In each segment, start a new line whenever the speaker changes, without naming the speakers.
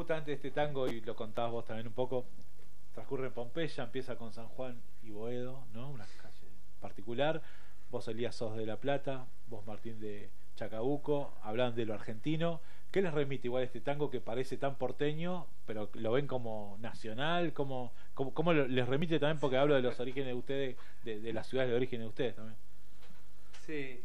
justamente este tango, y lo contabas vos también un poco, transcurre en Pompeya, empieza con San Juan y Boedo, ¿no? Una calle particular. Vos, Elías, sos de La Plata, vos, Martín, de Chacabuco, hablan de lo argentino. ¿Qué les remite igual este tango que parece tan porteño, pero lo ven como nacional? ¿Cómo les remite también? Porque hablo de los orígenes de ustedes, de las ciudades de origen de ustedes también.
Sí.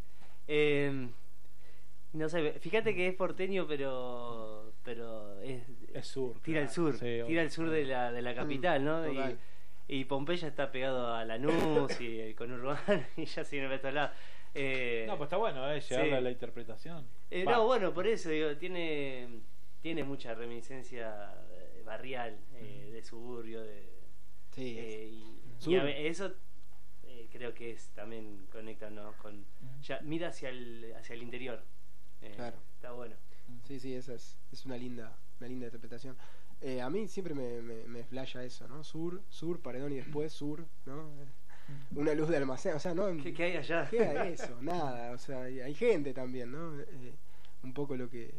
No sé, fíjate que es porteño, pero
es sur.
Tira al sur,
sí,
tira al sur de la capital, ¿no? Y Pompeya está pegado a Lanús y el conurbano y ya siguen para estos lados.
No, pues está bueno, llegar
sí.
a la interpretación.
No, bueno, por eso digo, tiene mucha reminiscencia barrial, de suburbio, y eso creo que es también conecta, ¿no? Con ya mira hacia el interior.
Claro.
Está bueno.
Sí, esa es una linda interpretación. A mí siempre me flasha eso, ¿no? Sur, paredón y después sur, ¿no? Una luz de almacén, o sea, ¿no?
¿Qué hay allá?
¿Qué hay eso? Nada, o sea, hay gente también, ¿no? Un poco lo que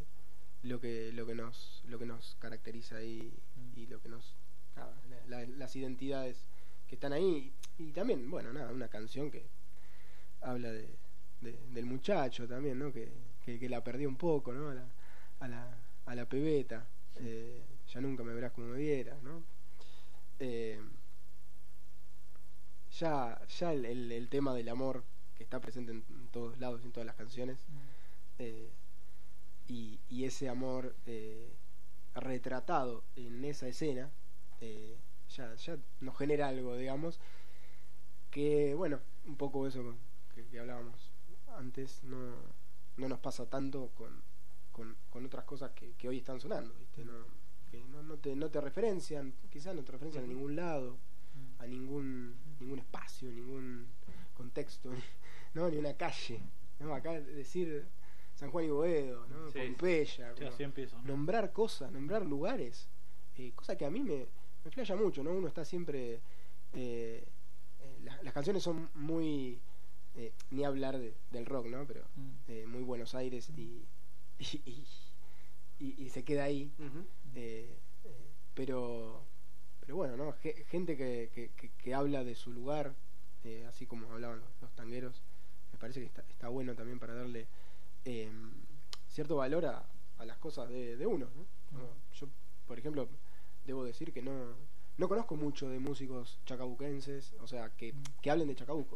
nos caracteriza ahí y lo que nos las identidades que están ahí, y también, bueno, nada, una canción que habla del muchacho también, ¿no? Que la perdió un poco, ¿no? A la pebeta, ya nunca me verás como me vieras, ¿no? Ya el tema del amor que está presente en todos lados, en todas las canciones, y ese amor retratado en esa escena, ya nos genera algo, digamos, que bueno, un poco eso que hablábamos antes, no nos pasa tanto con otras cosas que hoy están sonando, ¿viste? Que no te referencian, quizás no te referencian a ningún lado, a ningún espacio, ningún contexto, ¿no? Ni una calle, ¿no? Acá decir San Juan y Boedo, ¿no? Sí. Pompeya,
sí, así empiezo, ¿no?
Nombrar cosas, nombrar lugares, cosa que a mí me flasha mucho, ¿no? Uno está siempre las canciones son muy ni hablar del rock, ¿no? Pero muy Buenos Aires y se queda ahí. Pero bueno, ¿no? Gente que habla de su lugar, así como hablaban los tangueros, me parece que está bueno también para darle cierto valor a las cosas de uno, ¿no? Yo, por ejemplo, debo decir que no conozco mucho de músicos chacabuquenses, o sea, que hablen de Chacabuco.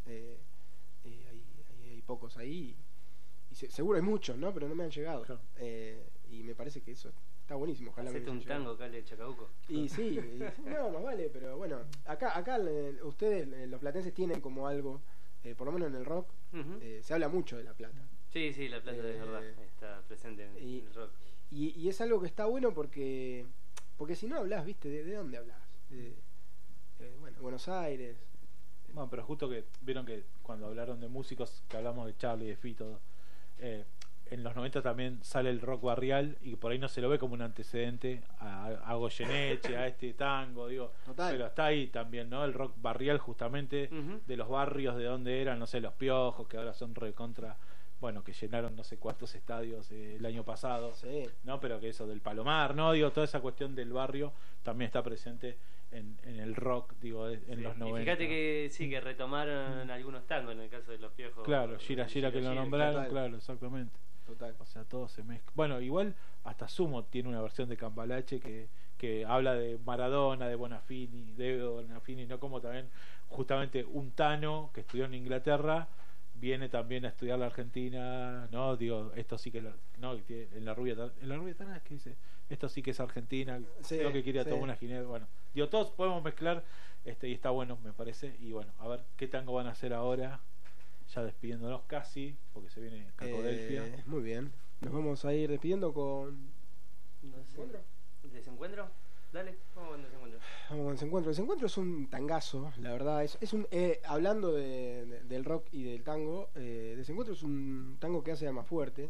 Hay pocos ahí, y seguro hay muchos, ¿no? Pero no me han llegado. Claro. Y me parece que eso está buenísimo. Ojalá
hacete un tango acá de Chacabuco.
Y sí, no, más vale, pero bueno, acá ustedes, los platenses, tienen como algo, por lo menos en el rock, se habla mucho de La Plata.
Sí, La Plata es verdad, está presente en el rock.
Y es algo que está bueno porque si no hablas, ¿viste? ¿De dónde hablas? Bueno, Buenos Aires.
Bueno, pero justo que vieron que cuando hablaron de músicos, que hablamos de Charlie, de Fito, en los 90 también sale el rock barrial, y por ahí no se lo ve como un antecedente a Goyeneche, a este tango, digo. Total. Pero está ahí también, ¿no? El rock barrial, justamente, de los barrios de donde eran, no sé, Los Piojos, que ahora son recontra, bueno, que llenaron no sé cuántos estadios el año pasado,
sí.
¿no? Pero que eso del Palomar, ¿no? Digo, toda esa cuestión del barrio también está presente en el rock, digo, en los 90.
Y fíjate que sí, que retomaron algunos tangos en el caso de Los Piojos.
Claro, Gira que lo nombraron,
total.
Claro, exactamente.
Total.
O sea, todo se mezcla. Bueno, igual hasta Sumo tiene una versión de Cambalache que habla de Maradona, de Bonafini, ¿no? Como también justamente un tano que estudió en Inglaterra viene también a estudiar la Argentina, ¿no? Digo, esto sí que es en la rubia Tana es que dice, esto sí que es Argentina,
sí,
creo que quería
sí.
tomar una ginebra. Bueno, digo, todos podemos mezclar, y está bueno, me parece. Y bueno, a ver qué tango van a hacer ahora, ya despidiéndonos casi, porque se viene Cacodelfia.
Muy bien, nos vamos a ir despidiendo con
¿Desencuentro? Dale, vamos con Desencuentro.
Vamos con Desencuentro. Desencuentro es un tangazo, la verdad. Es un hablando del rock y del tango, Desencuentro es un tango que hace Almafuerte.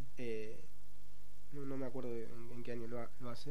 No me acuerdo en qué año lo hace.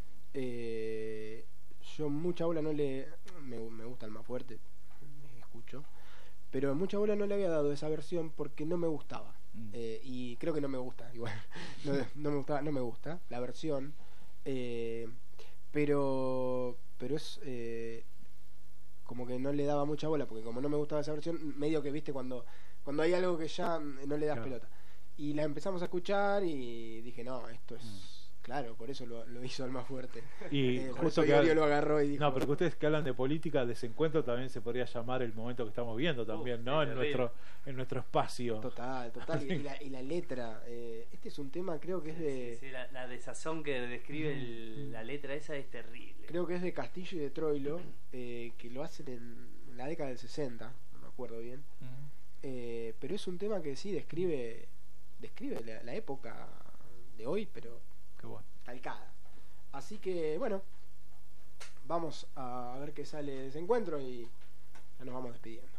Yo mucha bola no le... Me gusta Almafuerte, escucho. Pero mucha bola no le había dado esa versión porque no me gustaba. Y creo que no me gusta, igual. No me gusta la versión. Pero es como que no le daba mucha bola, porque como no me gustaba esa versión, medio que viste cuando hay algo que ya no le das pelota. Y la empezamos a escuchar y dije, no, esto es... Claro, por eso lo hizo Almafuerte.
Y
justo que lo agarró y dijo...
No, pero que ustedes que hablan de política, desencuentro también se podría llamar el momento que estamos viendo también, ¿no? En nuestro espacio.
Total. y la letra. Este es un tema, creo que es de...
Sí, la desazón que describe la letra esa es terrible.
Creo que es de Castillo y de Troilo, que lo hacen en la década del 60, no me acuerdo bien. Pero es un tema que sí describe la época de hoy, pero
qué bueno.
Calcada. Así que bueno, vamos a ver qué sale de ese encuentro y ya nos vamos despidiendo.